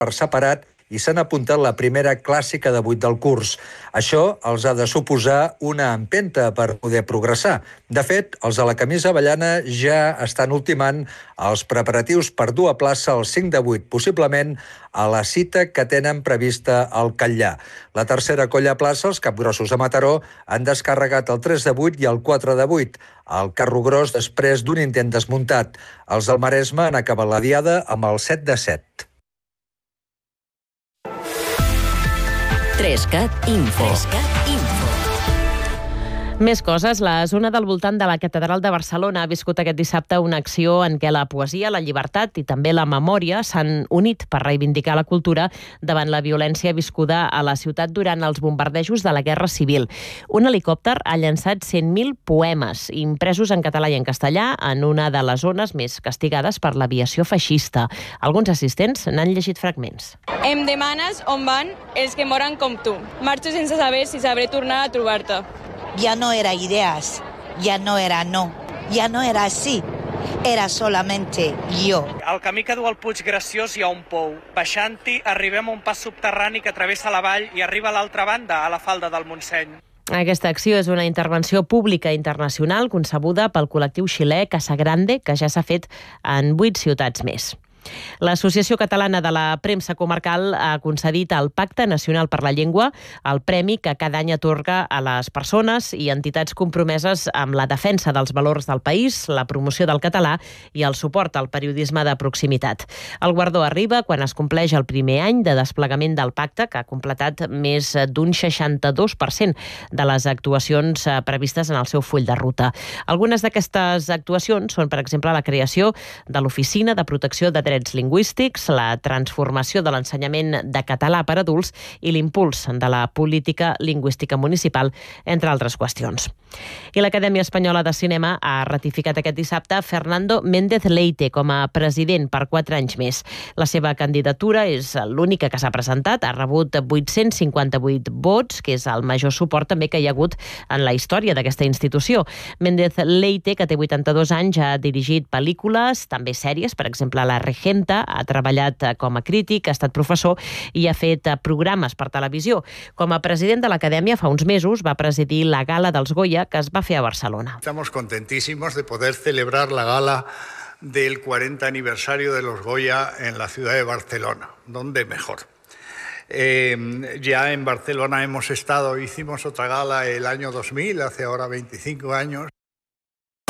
per separat i s'han apuntat la primera clàssica de 8 del curs. Això els ha de suposar una empenta per poder progressar. De fet, els de la camisa avellana ja estan ultimant els preparatius per dur a plaça el 5 de 8, possiblement a la cita que tenen prevista al Catllà. La tercera colla a plaça, els capgrossos de Mataró, han descarregat el 3 de 8 i el 4 de 8. El carro gros després d'un intent desmuntat. Els del Maresme han acabat la diada amb el 7 de 7. 3CAT Info. Més coses. La zona del voltant de la Catedral de Barcelona ha viscut aquest dissabte una acció en què la poesia, la llibertat i també la memòria s'han unit per reivindicar la cultura davant la violència viscuda a la ciutat durant els bombardejos de la Guerra Civil. Un helicòpter ha llançat 100.000 poemes impresos en català i en castellà en una de les zones més castigades per l'aviació feixista. Alguns assistents n'han llegit fragments. Em demanes on van els que moren com tu. Marxo sense saber si sabré tornar a trobar-te. Ya no era ideas, ya no era no, ya no era así, era solamente yo. Al camí que du al Puig Graciós hi ha un pou. Baixant-hi arribem a un pas subterrani que travessa la vall i arriba a l'altra banda, a la falda del Montseny. Aquesta acció és una intervenció pública internacional concebuda pel col·lectiu xilè Casa Grande, que ja s'ha fet en 8 ciutats més. L'Associació Catalana de la Premsa Comarcal ha concedit al Pacte Nacional per la Llengua el premi que cada any atorga a les persones i entitats compromeses amb la defensa dels valors del país, la promoció del català i el suport al periodisme de proximitat. El guardó arriba quan es compleix el primer any de desplegament del pacte, que ha completat més d'un 62% de les actuacions previstes en el seu full de ruta. Algunes d'aquestes actuacions són, per exemple, la creació de l'Oficina de Protecció de Drets Lingüístics, la transformació de l'ensenyament de català per adults i l'impuls de la política lingüística municipal, entre altres qüestions. I l'Acadèmia Espanyola de Cinema ha ratificat aquest dissabte Fernando Méndez Leite com a president per 4 anys més. La seva candidatura és l'única que s'ha presentat, ha rebut 858 vots, que és el major suport també que hi ha hagut en la història d'aquesta institució. Méndez Leite, que té 82 anys, ha dirigit pel·lícules, també sèries, per exemple, La Regenta, ha treballat com a crític, ha estat professor i ha fet programes per televisió. Com a president de l'Acadèmia, fa uns mesos va presidir la Gala dels Goya que es va fer a Barcelona. Estamos contentísimos de poder celebrar la gala del 40 aniversario de los Goya en la ciudad de Barcelona. ¿Dónde mejor? Ya en Barcelona hemos estado, hicimos otra gala el año 2000, hace ahora 25 años.